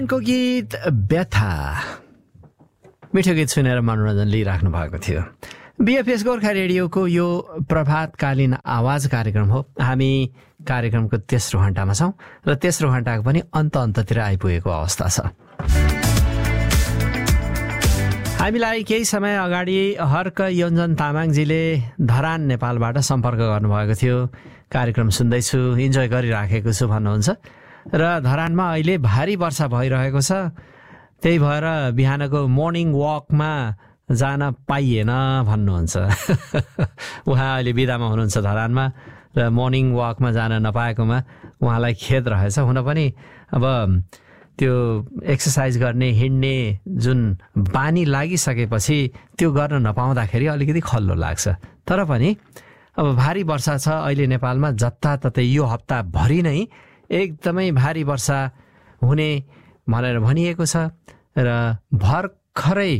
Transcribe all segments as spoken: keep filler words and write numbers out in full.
को गीत व्यथा मिठो गीत सुनेर मनोरञ्जन लिइराख्नु भएको थियो। बीएफएस गोर्खा रेडियोको यो प्रभातकालीन आवाज कार्यक्रम हो। हामी कार्यक्रमको तेस्रो घण्टामा छौँ र तेस्रो घण्टाको पनि अन्त अन्ततिर आइपुगेको अवस्था छ। हामीलाई केही समय अगाडि हर्क योन्जन तामाङजीले धरान नेपालबाट सम्पर्क गर्नुभएको थियो। कार्यक्रम सुन्दैछु, इन्जोय गरिराखेको छु भन्नुहुन्छ र धरानमा अहिले भारी वर्षा भइरहेको छ। त्यही भएर बिहानको मर्निङ वकमा जान पाइएन भन्नुहुन्छ। उहाँ अहिले बिदामा हुनुहुन्छ धरानमा र मर्निङ वकमा जान नपाएकोमा उहाँलाई खेद रहेछ। हुन पनि अब त्यो एक्सर्साइज गर्ने, हिँड्ने जुन बानी लागिसकेपछि त्यो गर्न नपाउँदाखेरि अलिकति खल्लो लाग्छ। तर पनि अब भारी वर्षा छ अहिले नेपालमा, जताततै यो हप्ताभरि नै एकदमै भारी वर्षा हुने भनेर भनिएको छ र भर्खरै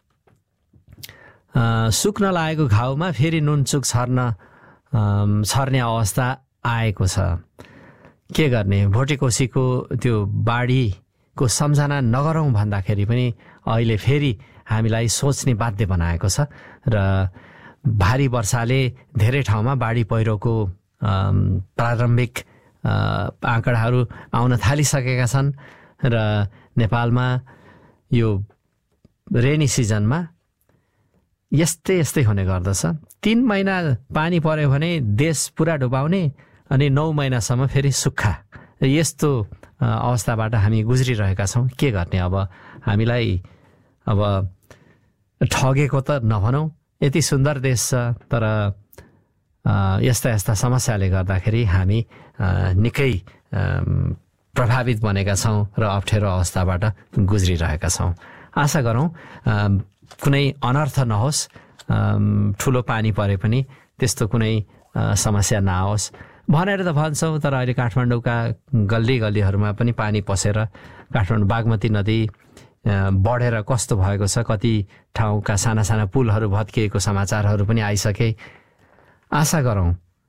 सुक्न लागेको घाउमा फेरि नुनचुक छर्न छर्ने अवस्था आएको छ। के गर्ने, भोटेकोसीको त्यो बाढीको सम्झना नगरौँ भन्दाखेरि पनि अहिले फेरि हामीलाई सोच्ने बाध्य बनाएको छ र भारी वर्षाले धेरै ठाउँमा बाढी पहिरोको प्रारम्भिक आँकडाहरू आउन थालिसकेका छन् र नेपालमा यो रेनी सिजनमा यस्तै यस्तै हुने गर्दछ। तीन महिना पानी पर्यो भने देश पुरा डुबाउने अनि नौ महिनासम्म फेरि सुक्खा, यस्तो अवस्थाबाट हामी गुज्रिरहेका छौँ। के गर्ने, अब हामीलाई अब ठगेको त नभनौँ, यति सुन्दर देश छ तर यस्ता यस्ता समस्याले गर्दाखेरि हामी निकै प्रभावित बनेका छौँ र अप्ठ्यारो अवस्थाबाट गुज्रिरहेका छौँ। आशा गरौँ कुनै अनर्थ नहोस्, ठुलो पानी परे पनि त्यस्तो कुनै समस्या नआओस् भनेर त भन्छौँ। तर अहिले काठमाडौँका गल्ली गल्लीहरूमा पनि पानी पसेर काठमाडौँ बागमती नदी बढेर कस्तो भएको छ, कति ठाउँका साना साना पुलहरू भत्किएको समाचारहरू पनि आइसके। आशा गरौँ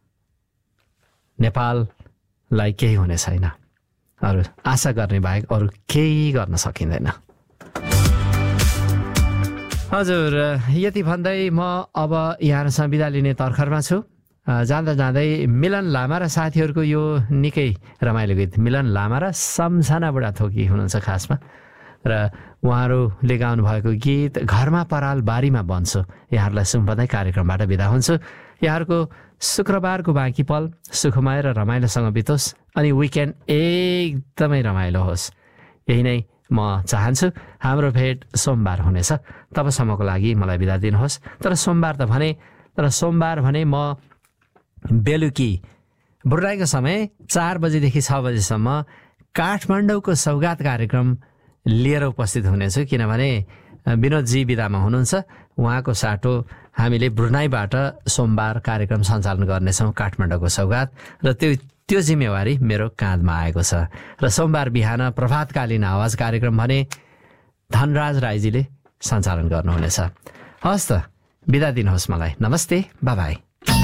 नेपाललाई केही हुने छैन। अरू आशा गर्ने बाहेक अरू केही गर्न सकिँदैन। हजुर, यति भन्दै म अब यहाँहरूसँग बिदा लिने तर्खरमा छु। जाँदा जाँदै मिलन लामा र साथीहरूको यो निकै रमाइलो गीत, मिलन लामा र सम्झना बुढाथोकी हुनुहुन्छ खासमा, र उहाँहरूले गाउनु भएको गीत घरमा पराल बारीमा बन्छु यहाँहरूलाई सुम्पदै कार्यक्रमबाट बिदा हुन्छु। यहाँहरूको शुक्रबारको बाँकी पल सुखमय र रमाइलोसँग बितोस् अनि विकेन्ड एकदमै रमाइलो होस्, यही नै म चाहन्छु। हाम्रो भेट सोमबार हुनेछ, तबसम्मको लागि मलाई बिदा दिनुहोस्। तर सोमबार त भने तर सोमबार भने म बेलुकी बुढाइको समय चार बजेदेखि छ बजेसम्म काठमाडौँको सौगात कार्यक्रम लिएर उपस्थित हुनेछु, किनभने विनोदजी बिदामा हुनुहुन्छ। उहाँको साटो हामीले ब्रुनाईबाट सोमबार कार्यक्रम सञ्चालन गर्नेछौँ काठमाडौँको सौगात, र त्यो त्यो जिम्मेवारी मेरो काँधमा आएको छ। र सोमबार बिहान प्रभातकालीन आवाज कार्यक्रम भने धनराज राईजीले सञ्चालन गर्नुहुनेछ। हस् त, बिदा दिनुहोस् मलाई। नमस्ते, बाई बाई।